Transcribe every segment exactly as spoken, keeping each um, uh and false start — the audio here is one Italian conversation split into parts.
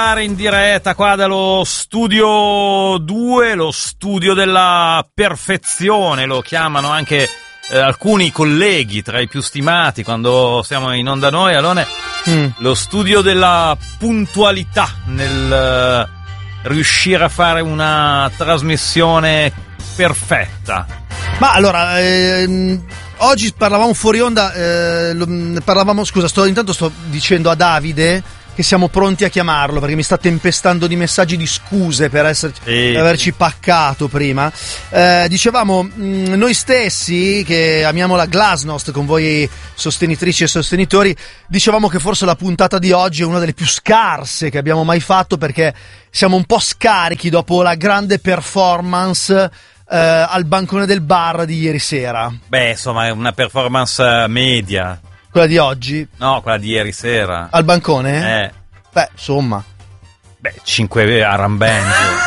In diretta qua dallo studio due, lo studio della perfezione, lo chiamano anche eh, alcuni colleghi tra i più stimati quando siamo in onda noi, Alone, mm. lo studio della puntualità nel eh, riuscire a fare una trasmissione perfetta. Ma allora, ehm, oggi parlavamo fuori onda, eh, lo, parlavamo, scusa, sto, intanto sto dicendo a Davide che siamo pronti a chiamarlo perché mi sta tempestando di messaggi di scuse per esserci, e... per averci paccato prima. Eh, dicevamo mh, noi stessi che amiamo la Glasnost con voi sostenitrici e sostenitori, dicevamo che forse la puntata di oggi è una delle più scarse che abbiamo mai fatto perché siamo un po' scarichi dopo la grande performance eh, al bancone del bar di ieri sera. Beh, insomma, è una performance media. Quella di oggi? No, quella di ieri sera. Al bancone? Eh. Beh, insomma. Beh, cinque arrambendo.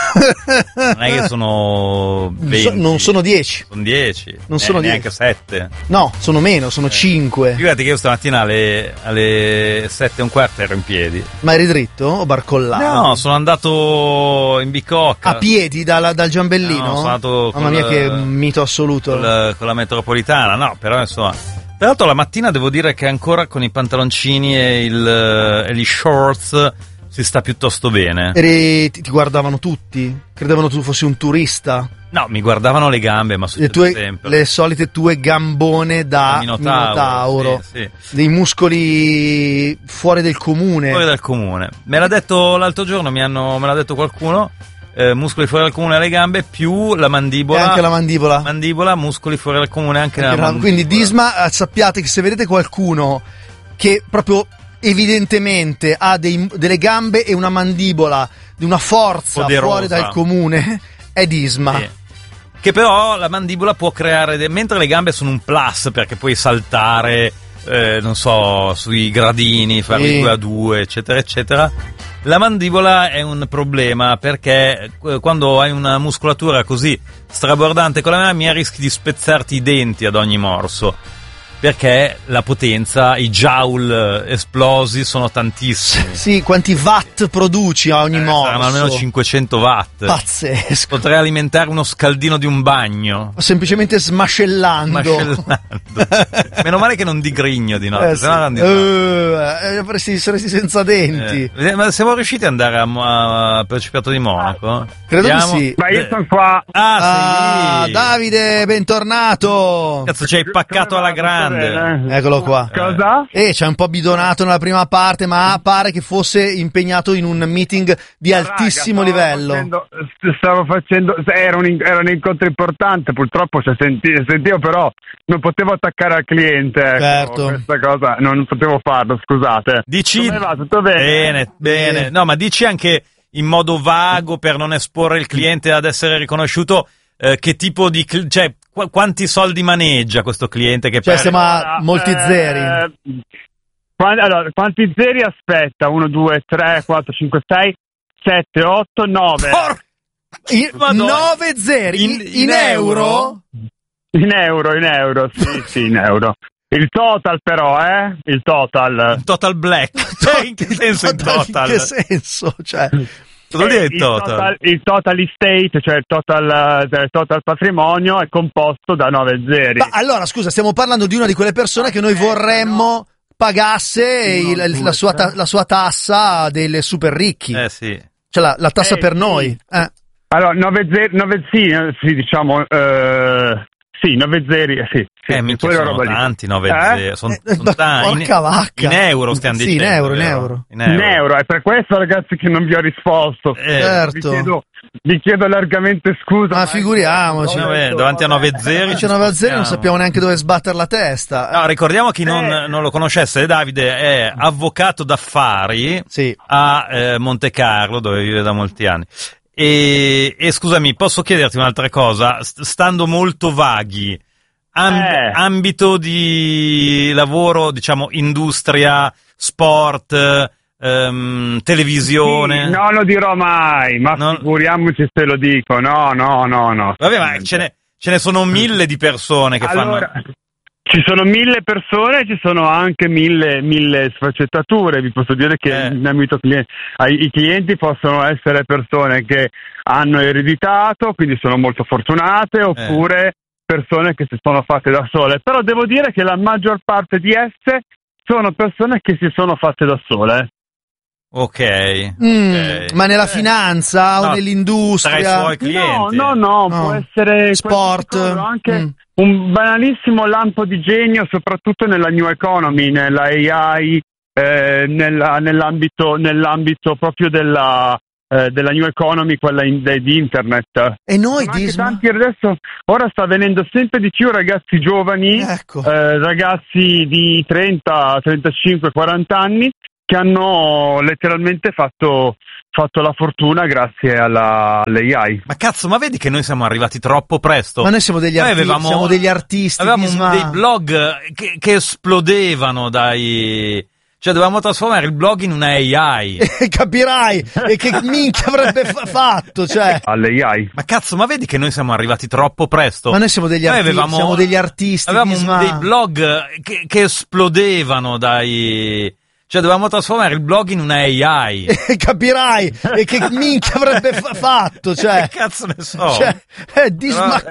Non è che sono venti. Non, so, non sono dieci. Sono dieci. Non eh, sono neanche dieci. sette. No, sono meno, sono eh. cinque. Figurati che io stamattina alle, alle sette e un quarto ero in piedi. Ma eri dritto o barcollato? No, sono andato in bicocca. A piedi dal, dal Giambellino? No, sono andato Mamma mia, che mito assoluto. Con la, con la metropolitana, no, però insomma... Tra l'altro la mattina devo dire che ancora con i pantaloncini e, il, e gli shorts si sta piuttosto bene. Eri, ti, ti guardavano tutti? Credevano tu fossi un turista? No, mi guardavano le gambe, ma le, tue, sempre. le solite tue gambone da Minotauro, Minotauro. Sì, sì. Dei muscoli fuori del comune. Fuori dal comune. Me l'ha detto l'altro giorno, mi hanno, me l'ha detto qualcuno. Eh, muscoli fuori dal comune alle gambe più la mandibola, e anche la mandibola mandibola muscoli fuori dal comune anche, anche la mandibola. Quindi Disma, sappiate che se vedete qualcuno che proprio evidentemente ha dei, delle gambe e una mandibola di una forza poderosa fuori dal comune, è Disma. Sì. Che però la mandibola può creare de- mentre le gambe sono un plus perché puoi saltare eh, non so, sui gradini, fare sì. due a due eccetera eccetera. La mandibola è un problema perché quando hai una muscolatura così strabordante con la mia rischi di spezzarti i denti ad ogni morso, perché la potenza, i joule esplosi sono tantissimi. Sì, quanti watt produci a ogni eh, morso? Saranno almeno cinquecento watt. Pazzesco. Potrei alimentare uno scaldino di un bagno. Semplicemente smascellando. Smascellando. Meno male che non digrigno di notte. Eh, sì. uh, avresti, saresti senza denti. Eh, ma siamo riusciti ad andare a, a Principato di Monaco? Credo Andiamo? di sì. Ma io sono qua. Ah, ah sì. Davide, bentornato. Cazzo, ci hai paccato alla grande. Eccolo qua. Cosa? E eh, c'è un po' bidonato nella prima parte, ma pare che fosse impegnato in un meeting di altissimo Raga, stavo livello. Facendo, stavo facendo, era un, era un incontro importante, purtroppo cioè, senti, sentivo però non potevo attaccare al cliente. Ecco, certo. Questa cosa non potevo farlo, scusate. Dici come va? Tutto bene? Bene, bene. No, ma dici anche in modo vago per non esporre il cliente ad essere riconosciuto eh, che tipo di cl- cioè qu- quanti soldi maneggia questo cliente che cioè perde? stiamo a molti eh, zeri. Quanti, allora, quanti zeri aspetta? uno, due, tre, quattro, cinque, sei, sette, otto, nove. Por- In, nove zeri in, in, in euro? euro? In euro, in euro, sì, sì, in euro. Il total però, eh? Il total. Total black. Cioè, in che senso il total? In che senso? Cioè... Cosa vuol dire il il total? total? Il total estate, cioè il total, il total patrimonio, è composto da nove zeri. Ma allora, scusa, stiamo parlando di una di quelle persone che noi vorremmo pagasse il, il, la, sua ta- la sua tassa delle super ricchi. Eh sì. Cioè la, la tassa eh, per sì. noi. Eh. Allora, nove zeri, nove, sì, sì, diciamo, eh, sì, nove zeri, sì. sì Eh, minchia, sono roba tanti, nove eh? zeri, sono, Eh, sono tanti. porca vacca. In euro stiamo sì, dicendo. in euro, in vero? euro. In euro. In euro, è per questo ragazzi che non vi ho risposto. Eh, certo. Vi chiedo, vi chiedo largamente scusa. Ma figuriamoci. No, beh, davanti a nove zeri C'è nove zeri, non sappiamo neanche dove sbattere la testa. No, ricordiamo chi non, Eh. non lo conoscesse, Davide è avvocato d'affari Sì. a eh, Monte Carlo, dove vive da molti anni. E, e scusami, posso chiederti un'altra cosa? St- stando molto vaghi, amb- Eh. ambito di lavoro, diciamo, industria, sport, ehm, televisione? Sì, non lo dirò mai, ma Non- figuriamoci se lo dico. No, no, no, no. Vabbè, ma ce ne, ce ne sono mille di persone che allora, fanno... Ci sono mille persone, ci sono anche mille, mille sfaccettature. Vi posso dire che Eh. in ambito clienti, i clienti possono essere persone che hanno ereditato, quindi sono molto fortunate, oppure persone che si sono fatte da sole. Però devo dire che la maggior parte di esse sono persone che si sono fatte da sole. Ok. Mm, ok. ma nella Eh, finanza no, o nell'industria? tra i suoi clienti. No, no, no, No. può essere Sport. qualsiasi cosa, anche Mm. un banalissimo lampo di genio, soprattutto nella new economy, nella A I, eh, nella- nell'ambito, nell'ambito proprio della, eh, della new economy, quella in- de- di internet. E noi, Sono anche Disma? tanti adesso, ora sta venendo sempre di più ragazzi giovani, Ecco. eh, ragazzi di trenta, trentacinque, quaranta anni che hanno letteralmente fatto, fatto la fortuna grazie alla, all'A I. Ma cazzo, ma vedi che noi siamo arrivati troppo presto? Ma noi siamo degli, Noi arti- avevamo- siamo degli artisti. Avevamo Disma. dei blog che, che esplodevano dai... Cioè dovevamo trasformare il blog in una A I. Capirai! E che minchia avrebbe fa- fatto, cioè. All'A I. Ma cazzo, ma vedi che noi siamo arrivati troppo presto? Ma noi siamo degli, Noi arti- avevamo- siamo degli artisti. Avevamo Disma. dei blog che, che esplodevano dai... Cioè dovevamo trasformare il blog in una A I. Capirai! E che minchia avrebbe fa- fatto, cioè. Che cazzo ne so? Cioè, è Disma